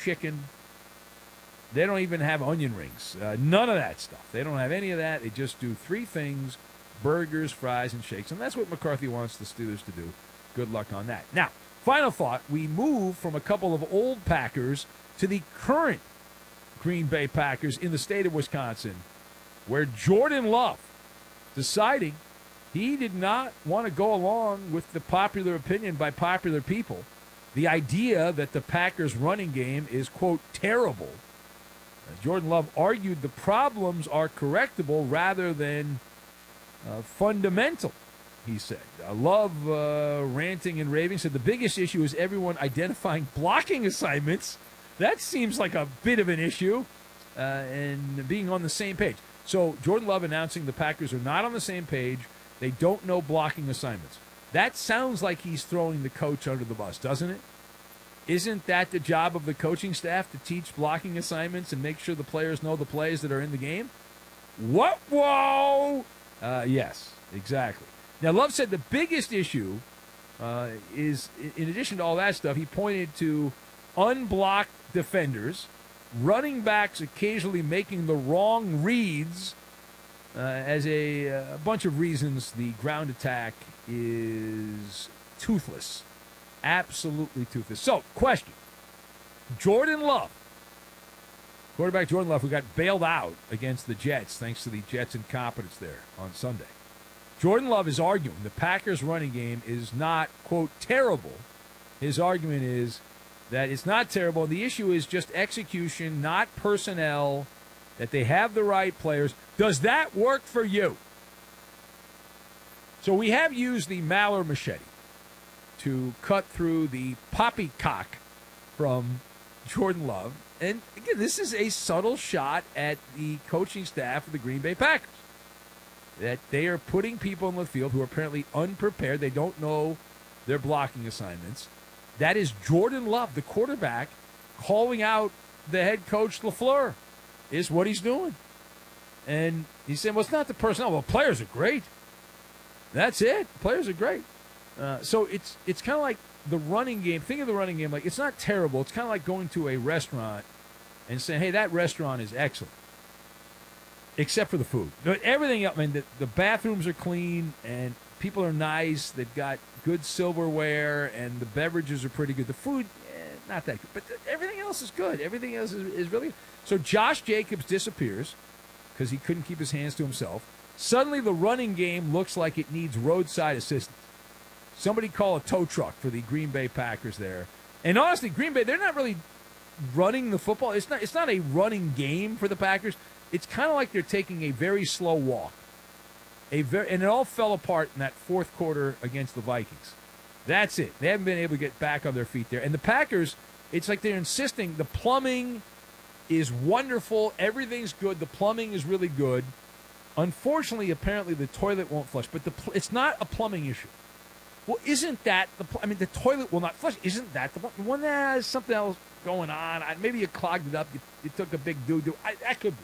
chicken. They don't even have onion rings. None of that stuff. They don't have any of that. They just do three things: burgers, fries, and shakes. And that's what McCarthy wants the Steelers to do. Good luck on that. Now, final thought. We move from a couple of old Packers to the current Green Bay Packers in the state of Wisconsin, where Jordan Love deciding he did not want to go along with the popular opinion by popular people. The idea that the Packers' running game is, quote, terrible. Jordan Love argued the problems are correctable rather than fundamental, he said. Love, ranting and raving, said the biggest issue is everyone identifying blocking assignments. That seems like a bit of an issue, and being on the same page. So Jordan Love announcing the Packers are not on the same page. They don't know blocking assignments. That sounds like he's throwing the coach under the bus, doesn't it? Isn't that the job of the coaching staff, to teach blocking assignments and make sure the players know the plays that are in the game? What? Whoa! Yes, exactly. Now, Love said the biggest issue is, in addition to all that stuff, he pointed to unblocked defenders, running backs occasionally making the wrong reads, as a bunch of reasons the ground attack is toothless. Absolutely toothless. So, question. Jordan Love, quarterback Jordan Love, who got bailed out against the Jets thanks to the Jets' incompetence there on Sunday. Jordan Love is arguing the Packers' running game is not, quote, terrible. His argument is that it's not terrible. The issue is just execution, not personnel, that they have the right players. Does that work for you? So we have used the Maller machete to cut through the poppycock from Jordan Love. And, again, this is a subtle shot at the coaching staff of the Green Bay Packers, that they are putting people in the field who are apparently unprepared. They don't know their blocking assignments. That is Jordan Love, the quarterback, calling out the head coach LaFleur, is what he's doing. And he's saying, well, it's not the personnel. Well, players are great. That's it. Players are great. So it's kind of like the running game. Think of the running game like it's not terrible. It's kind of like going to a restaurant and saying, hey, that restaurant is excellent, except for the food. Everything else, I mean, the bathrooms are clean and people are nice. They've got good silverware and the beverages are pretty good. The food, not that good. But everything else is good. Everything else is really good. So Josh Jacobs disappears because he couldn't keep his hands to himself. Suddenly the running game looks like it needs roadside assistance. Somebody call a tow truck for the Green Bay Packers there. And honestly, Green Bay, they're not really running the football. It's not a running game for the Packers. It's kind of like they're taking a very slow walk. And it all fell apart in that fourth quarter against the Vikings. That's it. They haven't been able to get back on their feet there. And the Packers, it's like they're insisting the plumbing is wonderful. Everything's good. The plumbing is really good. Unfortunately, apparently the toilet won't flush. But it's not a plumbing issue. Well, isn't that the toilet will not flush. Isn't that the problem? When there's something else going on, maybe you clogged it up, you took a big doo-doo. That could be.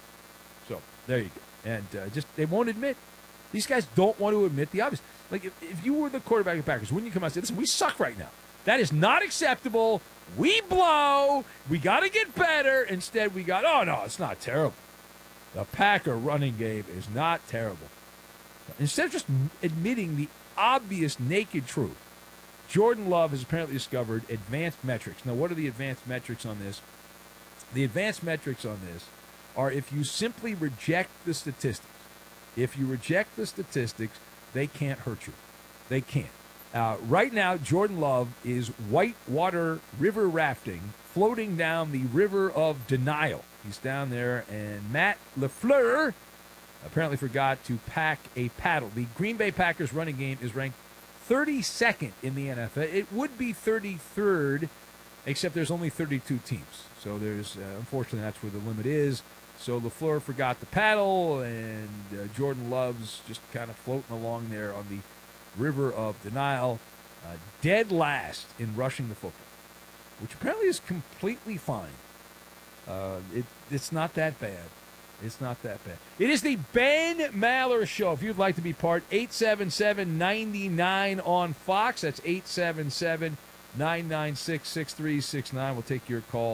So, there you go. And they won't admit. These guys don't want to admit the obvious. Like, if you were the quarterback of the Packers, wouldn't you come out and say, listen, we suck right now. That is not acceptable. We blow. We got to get better. Instead, we got, oh, no, it's not terrible. The Packer running game is not terrible. Instead of just admitting the obvious naked truth, Jordan Love has apparently discovered advanced metrics. Now, what are the advanced metrics on this? The advanced metrics on this are if you simply reject the statistics. If you reject the statistics, they can't hurt you. They can't. Right now, Jordan Love is whitewater river rafting, floating down the river of denial. He's down there, and Matt LaFleur apparently forgot to pack a paddle. The Green Bay Packers running game is ranked 32nd in the NFL. It would be 33rd, except there's only 32 teams. So there's, unfortunately, that's where the limit is. So LaFleur forgot the paddle, and Jordan Love's just kind of floating along there on the river of denial, dead last in rushing the football, which apparently is completely fine. It's not that bad. It's not that bad. It is the Ben Maller Show. If you'd like to be part, 877-99 on Fox. That's 877-996-6369. We'll take your call.